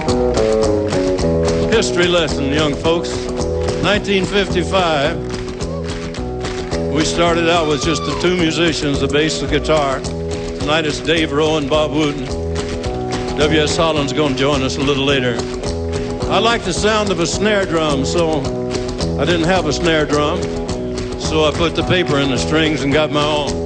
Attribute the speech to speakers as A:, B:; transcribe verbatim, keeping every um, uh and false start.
A: History lesson, young folks. nineteen fifty-five, we started out with just the two musicians, the bass and guitar. Tonight it's Dave Rowe and Bob Wooten. W S Holland's going to join us a little later. I like the sound of a snare drum, so I didn't have a snare drum. So I put the paper in the strings and got my own.